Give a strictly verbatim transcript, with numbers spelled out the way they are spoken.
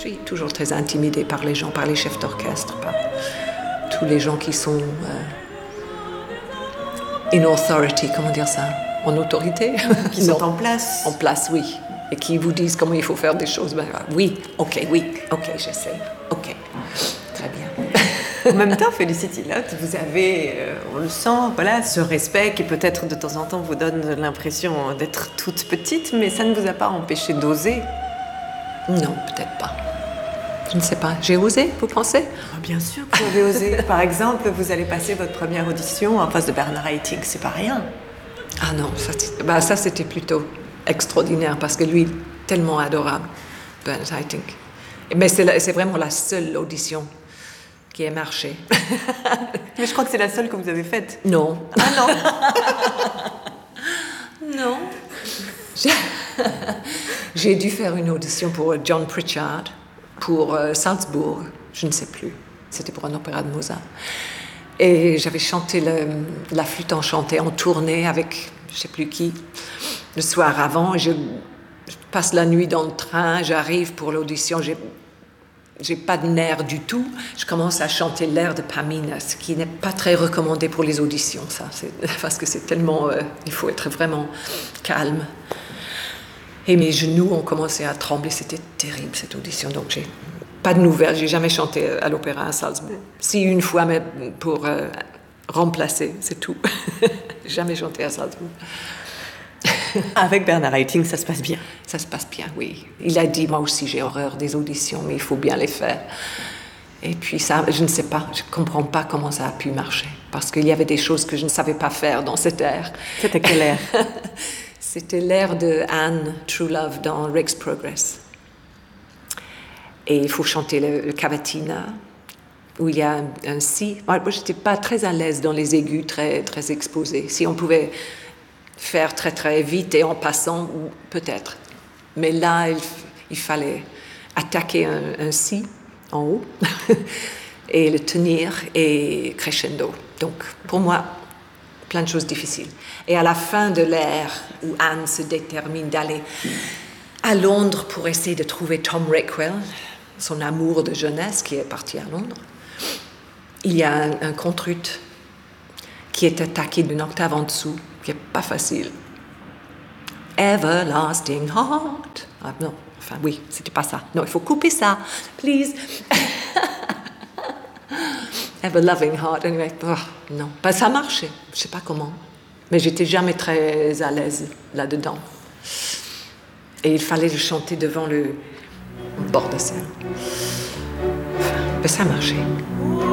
suis toujours très intimidée par les gens, par les chefs d'orchestre, par tous les gens qui sont euh, in authority, comment dire ça? En autorité? Qui sont en place. En place, oui. Et qui vous disent comment il faut faire des choses. Ben, oui, ok, oui, ok, j'essaie. Ok, très bien. En même temps, Felicity Lott, vous avez, euh, on le sent, voilà, ce respect qui peut-être de temps en temps vous donne l'impression d'être toute petite, mais ça ne vous a pas empêché d'oser? Non, peut-être pas. Je ne sais pas. J'ai osé, vous pensez? Oh, bien sûr que vous avez osé. Par exemple, vous allez passer votre première audition en face de Bernard Haitink, c'est pas rien. Ah non, ça, bah, ça c'était plutôt extraordinaire parce que lui, tellement adorable, Bernard Haitink. Mais c'est, c'est vraiment la seule audition qui a marché. Mais je crois que c'est la seule que vous avez faite. Non. Ah non. Non. J'ai... J'ai dû faire une audition pour John Pritchard, pour euh, Salzbourg, je ne sais plus. C'était pour un opéra de Mozart. Et j'avais chanté le, la flûte enchantée en tournée avec je ne sais plus qui le soir avant. Je, je passe la nuit dans le train, j'arrive pour l'audition, j'ai j'ai pas de nerfs du tout. Je commence à chanter l'air de Pamina, ce qui n'est pas très recommandé pour les auditions, ça, c'est, parce que c'est tellement, euh, il faut être vraiment calme. Et mes genoux ont commencé à trembler, c'était terrible cette audition, donc j'ai pas de nouvelles, j'ai jamais chanté à l'opéra à Salzbourg. Si une fois, mais pour euh, remplacer, c'est tout. Jamais chanté à Salzbourg. Avec Bernard Haitink, ça se passe bien. Ça se passe bien, oui. Il a dit, moi aussi j'ai horreur des auditions, mais il faut bien les faire. Et puis ça, je ne sais pas, je ne comprends pas comment ça a pu marcher. Parce qu'il y avait des choses que je ne savais pas faire dans cet air. C'était quel air? C'était l'air de Anne, True Love, dans Rake's Progress. Et il faut chanter le, le cavatina, où il y a un, un si. Moi, je n'étais pas très à l'aise dans les aigus très, très exposés. Si on pouvait faire très très vite et en passant, peut-être. Mais là, il, il fallait attaquer un, un si en haut et le tenir et crescendo. Donc, pour moi, plein de choses difficiles. Et à la fin de l'air, où Anne se détermine d'aller à Londres pour essayer de trouver Tom Rockwell, son amour de jeunesse qui est parti à Londres, il y a un, un contrut qui est attaqué d'une octave en dessous, qui n'est pas facile. Everlasting heart. Ah non, enfin oui, c'était pas ça. Non, il faut couper ça, please. Ever-loving heart. Anyway, oh, non, ben, ça marchait. Je sais pas comment, mais j'étais jamais très à l'aise là-dedans. Et il fallait le chanter devant le bord de scène. Enfin, ben, ça marchait.